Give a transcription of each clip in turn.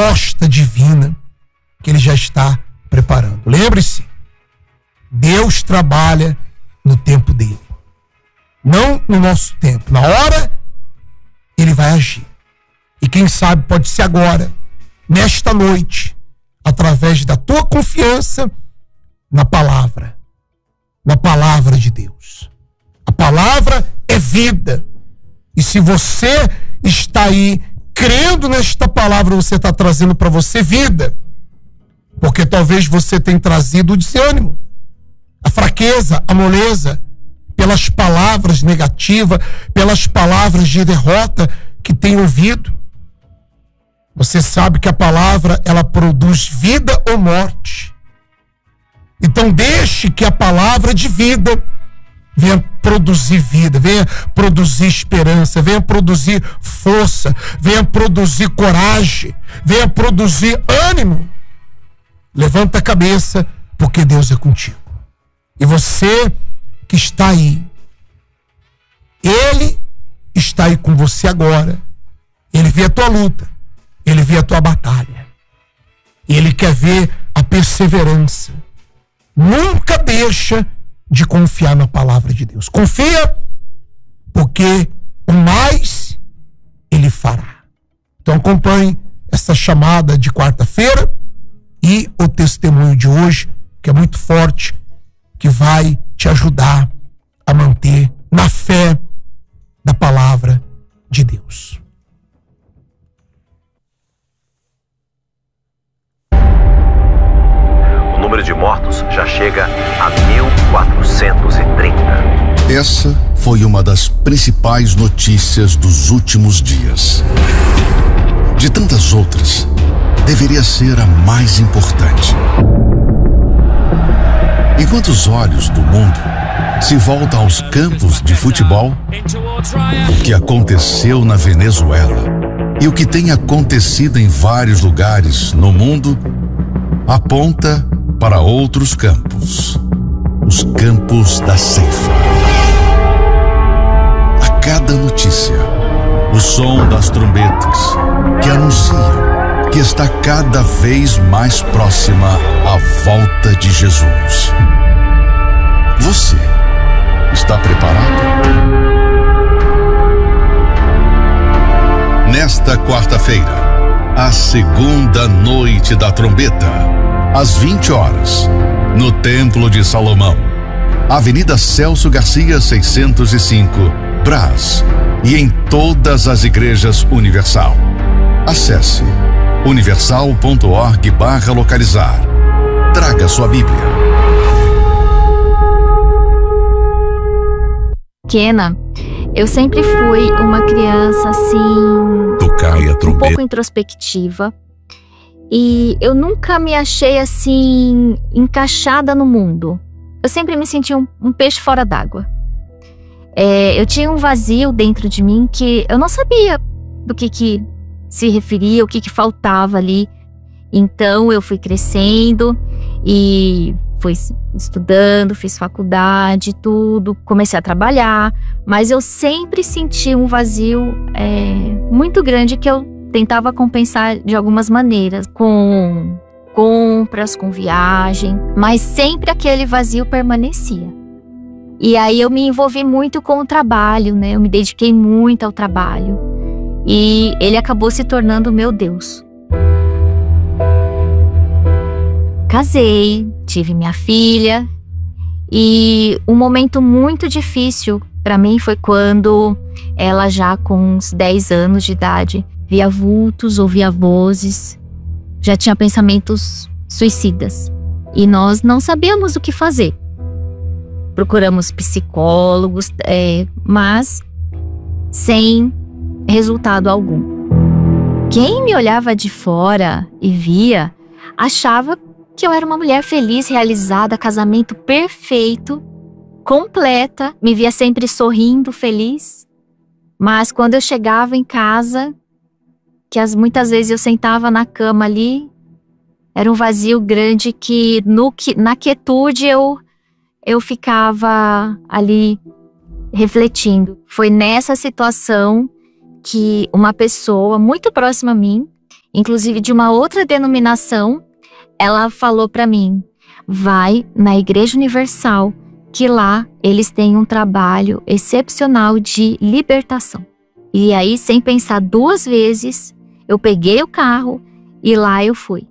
resposta divina que Ele já está preparando. Lembre-se, Deus trabalha no tempo dele, não no nosso tempo. Na hora, Ele vai agir. E quem sabe pode ser agora, nesta noite, através da tua confiança na palavra de Deus. A palavra é vida. E se você está aí crendo nesta palavra, você está trazendo para você vida. Porque talvez você tenha trazido o desânimo, a fraqueza, a moleza, pelas palavras negativas, pelas palavras de derrota que tem ouvido. Você sabe que a palavra, ela produz vida ou morte. Então deixe que a palavra de vida venha produzir vida, venha produzir esperança, venha produzir força, venha produzir coragem, venha produzir ânimo. Levanta a cabeça, porque Deus é contigo. E você que está aí, Ele está aí com você agora. Ele vê a tua luta, Ele vê a tua batalha. Ele quer ver a perseverança. Nunca deixa de confiar na palavra de Deus. Confia, porque o mais Ele fará. Então acompanhe essa chamada de quarta-feira e o testemunho de hoje, que é muito forte, que vai te ajudar a manter na fé da palavra de Deus. O número de mortos já chega a 1.430. Essa foi uma das principais notícias dos últimos dias. De tantas outras, deveria ser a mais importante. Enquanto os olhos do mundo se voltam aos campos de futebol, o que aconteceu na Venezuela e o que tem acontecido em vários lugares no mundo aponta para outros campos, os campos da ceifa. A cada notícia, o som das trombetas que anunciam que está cada vez mais próxima a volta de Jesus. Você está preparado? Nesta quarta-feira, a segunda noite da trombeta, às 20 horas, no Templo de Salomão, Avenida Celso Garcia 605, Brás, e em todas as igrejas Universal. Acesse universal.org/localizar. Traga sua Bíblia. Pequena, eu sempre fui uma criança assim, um pouco introspectiva, e eu nunca me achei assim encaixada no mundo. Eu sempre me senti um peixe fora d'água. Eu tinha um vazio dentro de mim que eu não sabia do que se referia, o que faltava ali. Então eu fui crescendo e fui estudando, fiz faculdade, tudo, comecei a trabalhar, mas eu sempre senti um vazio muito grande que eu tentava compensar de algumas maneiras, com compras, com viagem, mas sempre aquele vazio permanecia. E aí eu me envolvi muito com o trabalho, né? Eu me dediquei muito ao trabalho. E ele acabou se tornando o meu Deus. Casei, tive minha filha, e um momento muito difícil para mim foi quando ela, já com uns 10 anos de idade, via vultos, ouvia vozes, já tinha pensamentos suicidas. E nós não sabíamos o que fazer. Procuramos psicólogos, mas sem resultado algum. Quem me olhava de fora e via, achava que eu era uma mulher feliz, realizada, casamento perfeito, completa, me via sempre sorrindo, feliz. Mas quando eu chegava em casa, muitas vezes eu sentava na cama ali, era um vazio grande que na quietude eu ficava ali refletindo. Foi nessa situação que uma pessoa muito próxima a mim inclusive de uma outra denominação, ela falou para mim: vai na Igreja Universal, que lá eles têm um trabalho excepcional de libertação. E aí, sem pensar duas vezes, eu peguei o carro e lá eu fui.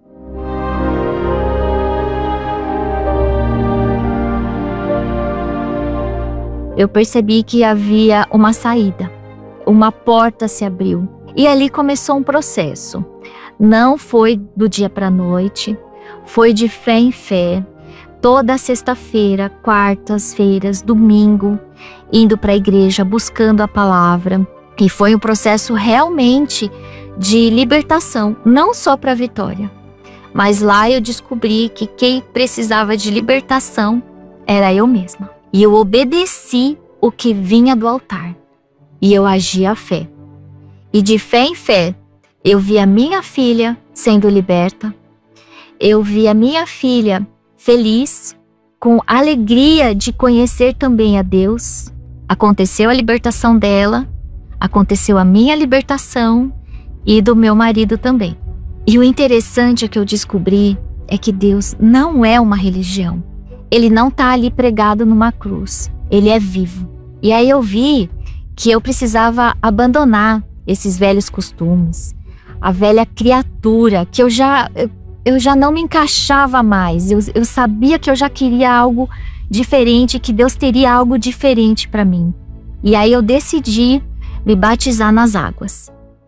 Eu percebi que havia uma saída, uma porta se abriu. E ali começou um processo. Não foi do dia para a noite, foi de fé em fé. Toda sexta-feira, quartas-feiras, domingo, indo para a igreja, buscando a palavra. E foi um processo realmente de libertação, não só para a Vitória. Mas lá eu descobri que quem precisava de libertação era eu mesma. E eu obedeci o que vinha do altar. E eu agi à fé. E de fé em fé, eu vi a minha filha sendo liberta. Eu vi a minha filha feliz, com alegria de conhecer também a Deus. Aconteceu a libertação dela, aconteceu a minha libertação e do meu marido também. E o interessante que eu descobri é que Deus não é uma religião. Ele não está ali pregado numa cruz. Ele é vivo. E aí eu vi que eu precisava abandonar esses velhos costumes, a velha criatura, que eu já não me encaixava mais. Eu sabia que eu já queria algo diferente, que Deus teria algo diferente para mim. E aí eu decidi me batizar nas águas.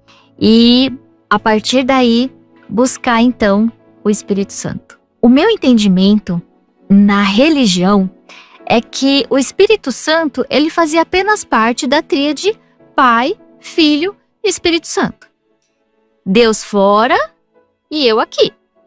E a partir daí, buscar então o Espírito Santo. O meu entendimento na religião é que o Espírito Santo, ele fazia apenas parte da tríade Pai, Filho e Espírito Santo. Deus fora e eu aqui.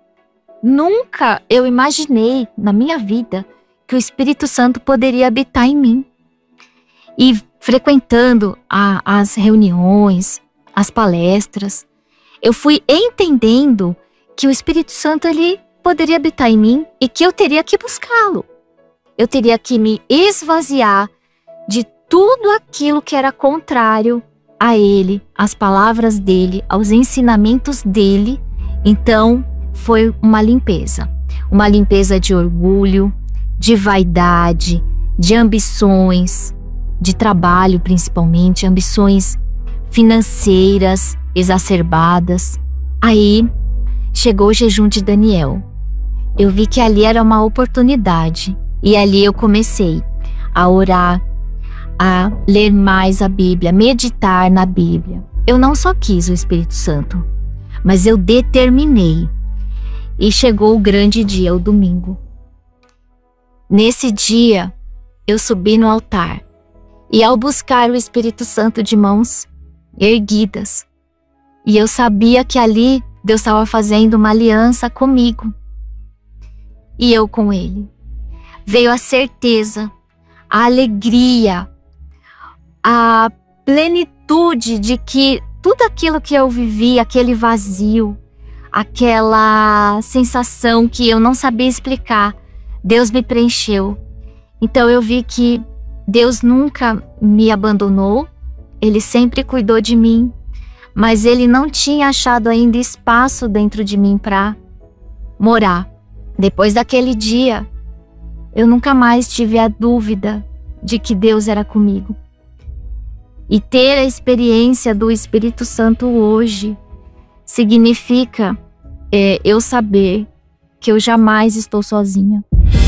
Nunca eu imaginei na minha vida que o Espírito Santo poderia habitar em mim. E frequentando as reuniões, as palestras, eu fui entendendo que o Espírito Santo, ele poderia habitar em mim e que eu teria que buscá-lo. Eu teria que me esvaziar de tudo aquilo que era contrário a ele, às palavras dele, aos ensinamentos dele. Então, foi uma limpeza de orgulho, de vaidade, de ambições, de trabalho principalmente, ambições financeiras exacerbadas. Aí, chegou o jejum de Daniel. Eu vi que ali era uma oportunidade e ali eu comecei a orar, a ler mais a Bíblia, meditar na Bíblia. Eu não só quis o Espírito Santo, mas eu determinei. E chegou o grande dia, o domingo. Nesse dia, eu subi no altar e ao buscar o Espírito Santo de mãos erguidas, e eu sabia que ali Deus estava fazendo uma aliança comigo e eu com Ele. Veio a certeza, a alegria, a plenitude de que tudo aquilo que eu vivi, aquele vazio, aquela sensação que eu não sabia explicar, Deus me preencheu. Então eu vi que Deus nunca me abandonou, Ele sempre cuidou de mim, mas Ele não tinha achado ainda espaço dentro de mim para morar. Depois daquele dia, eu nunca mais tive a dúvida de que Deus era comigo. E ter a experiência do Espírito Santo hoje significa eu saber que eu jamais estou sozinha.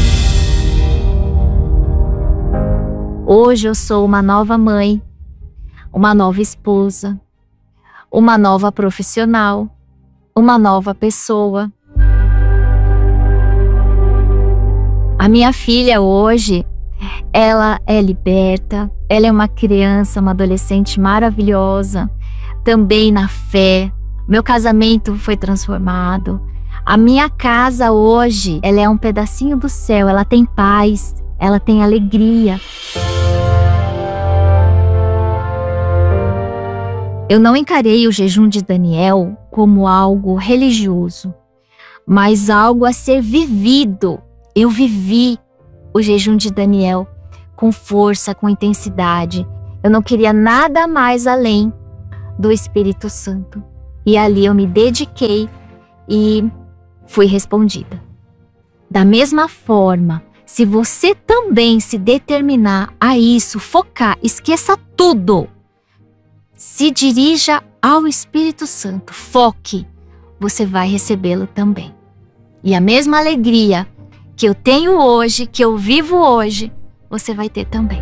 Hoje eu sou uma nova mãe, uma nova esposa, uma nova profissional, uma nova pessoa. A minha filha hoje, ela é liberta, ela é uma criança, uma adolescente maravilhosa, também na fé. Meu casamento foi transformado. A minha casa hoje, ela é um pedacinho do céu, ela tem paz, ela tem alegria. Eu não encarei o jejum de Daniel como algo religioso, mas algo a ser vivido. Eu vivi o jejum de Daniel com força, com intensidade. Eu não queria nada mais além do Espírito Santo. E ali eu me dediquei e fui respondida. Da mesma forma, se você também se determinar a isso, focar, esqueça tudo. Se dirija ao Espírito Santo, foque, você vai recebê-lo também. E a mesma alegria que eu tenho hoje, que eu vivo hoje, você vai ter também.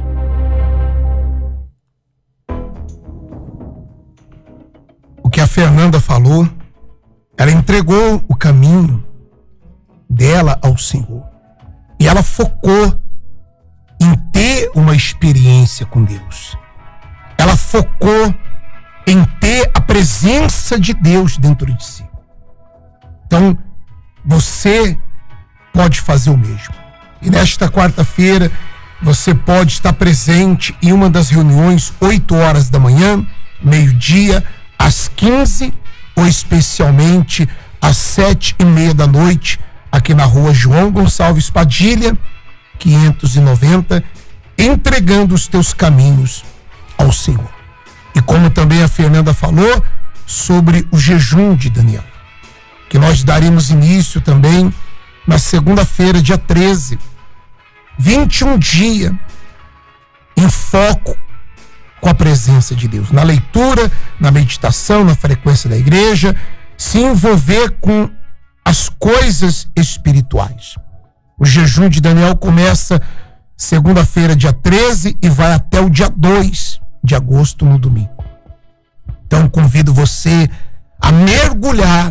O que a Fernanda falou, ela entregou o caminho dela ao Senhor. E ela focou em ter uma experiência com Deus. Ela focou em ter a presença de Deus dentro de si. Então, você pode fazer o mesmo. E nesta quarta-feira, você pode estar presente em uma das reuniões, 8 horas da manhã, meio-dia, às 15, ou especialmente às 7:30 da noite, aqui na rua João Gonçalves Padilha, 590, entregando os teus caminhos ao Senhor. E como também a Fernanda falou sobre o jejum de Daniel, que nós daremos início também na segunda-feira, dia 13, 21 dias em foco com a presença de Deus, na leitura, na meditação, na frequência da igreja, se envolver com as coisas espirituais. O jejum de Daniel começa segunda-feira, dia 13, e vai até o dia 2 de agosto, no domingo. Então, convido você a mergulhar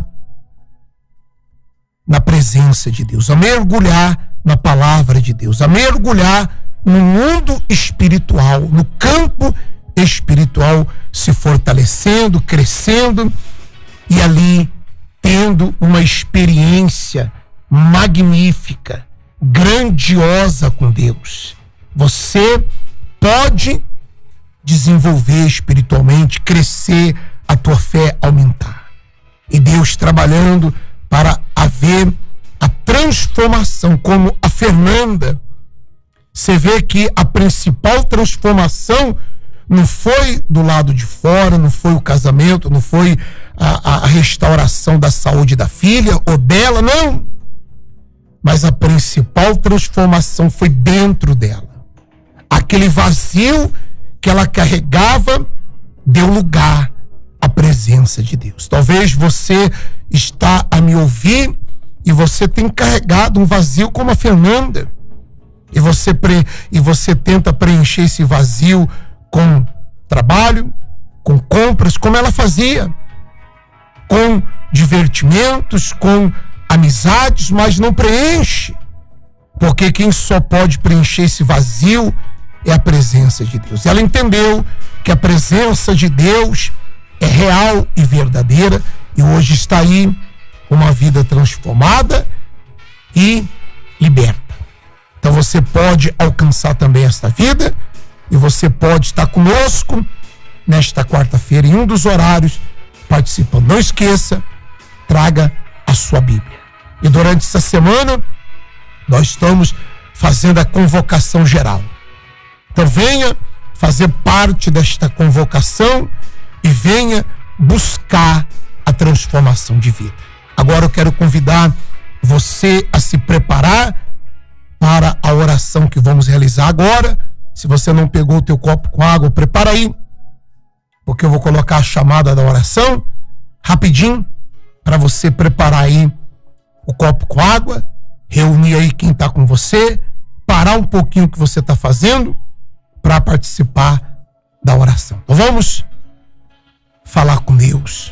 na presença de Deus, a mergulhar na palavra de Deus, a mergulhar no mundo espiritual, no campo espiritual, se fortalecendo, crescendo e ali tendo uma experiência magnífica, grandiosa com Deus. Você pode desenvolver espiritualmente, crescer, a tua fé aumentar. E Deus trabalhando para haver a transformação, como a Fernanda. Você vê que a principal transformação não foi do lado de fora, não foi o casamento, não foi a restauração da saúde da filha ou dela, não. Mas a principal transformação foi dentro dela. Aquele vazio que ela carregava deu lugar à presença de Deus. Talvez você está a me ouvir e você tem carregado um vazio como a Fernanda. E você tenta preencher esse vazio com trabalho, com compras, como ela fazia, com divertimentos, com amizades, mas não preenche. Porque quem só pode preencher esse vazio é a presença de Deus. Ela entendeu que a presença de Deus é real e verdadeira, e hoje está aí uma vida transformada e liberta. Então você pode alcançar também esta vida, e você pode estar conosco nesta quarta-feira em um dos horários participando. Não esqueça, traga a sua Bíblia. E durante essa semana nós estamos fazendo a convocação geral. Então venha fazer parte desta convocação e venha buscar a transformação de vida. Agora eu quero convidar você a se preparar para a oração que vamos realizar agora. Se você não pegou o teu copo com água, prepara aí, porque eu vou colocar a chamada da oração rapidinho para você preparar aí o copo com água, reunir aí quem está com você, parar um pouquinho o que você está fazendo para participar da oração. Então vamos falar com Deus.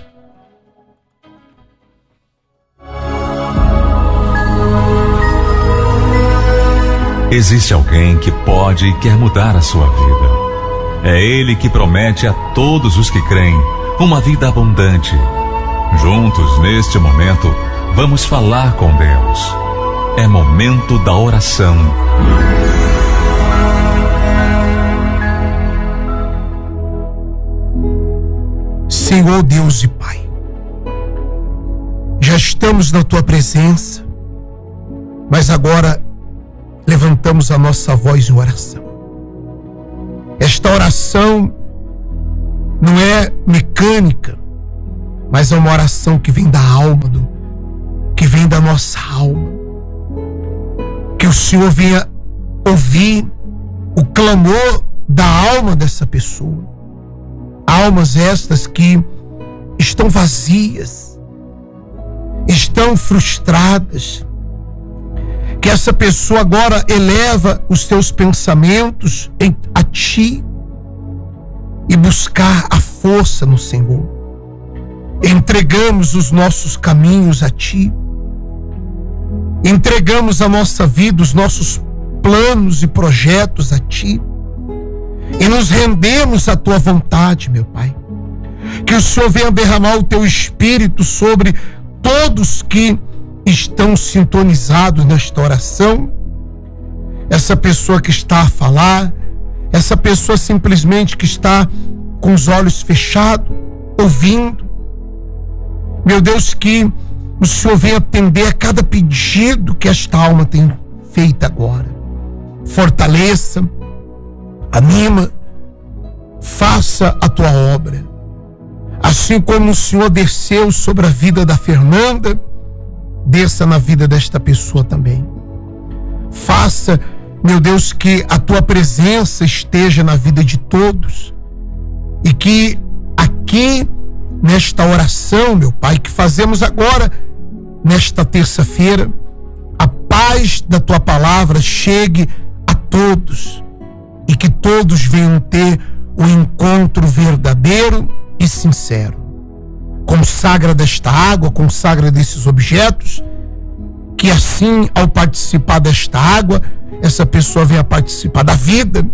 Existe alguém que pode e quer mudar a sua vida. É Ele que promete a todos os que creem uma vida abundante. Juntos, neste momento, vamos falar com Deus. É momento da oração. Senhor Deus e Pai, já estamos na Tua presença, mas agora levantamos a nossa voz em oração. Esta oração não é mecânica, mas é uma oração que vem da alma, que vem da nossa alma. Que o Senhor venha ouvir o clamor da alma dessa pessoa. Almas estas que estão vazias, estão frustradas. Que essa pessoa agora eleva os teus pensamentos a Ti e buscar a força no Senhor. Entregamos os nossos caminhos a Ti. Entregamos a nossa vida, os nossos planos e projetos a Ti. E nos rendemos à Tua vontade, meu Pai. Que o Senhor venha derramar o Teu Espírito sobre todos que estão sintonizados nesta oração. Essa pessoa que está a falar, essa pessoa simplesmente que está com os olhos fechados, ouvindo. Meu Deus, que o Senhor venha atender a cada pedido que esta alma tem feito agora. Fortaleça, anima, faça a Tua obra. Assim como o Senhor desceu sobre a vida da Fernanda, desça na vida desta pessoa também. Faça, meu Deus, que a Tua presença esteja na vida de todos. E que aqui, nesta oração, meu Pai, que fazemos agora, nesta terça-feira, a paz da Tua palavra chegue a todos. E que todos venham ter o encontro verdadeiro e sincero. Consagra desta água, consagra desses objetos, que assim, ao participar desta água, essa pessoa venha participar da vida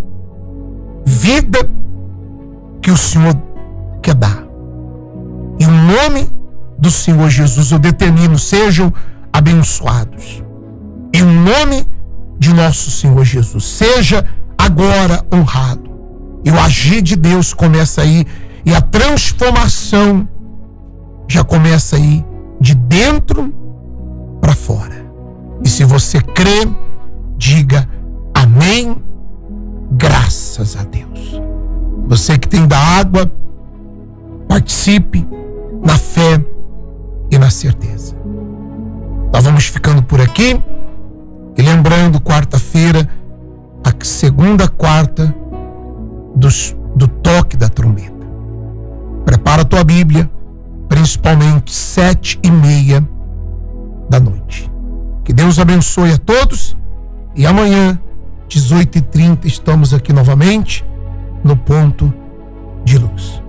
que o Senhor quer dar. Em nome do Senhor Jesus, eu determino, sejam abençoados. Em nome de nosso Senhor Jesus, seja agora honrado. E o agir de Deus começa aí, e a transformação já começa aí de dentro para fora. E se você crê, diga amém, graças a Deus. Você que tem da água, participe na fé e na certeza. Nós vamos ficando por aqui. E lembrando, quarta-feira, a segunda quarta do toque da trombeta. Prepara a tua Bíblia, principalmente 7:30 da noite. Que Deus abençoe a todos. E amanhã, 18:30, estamos aqui novamente no Ponto de Luz.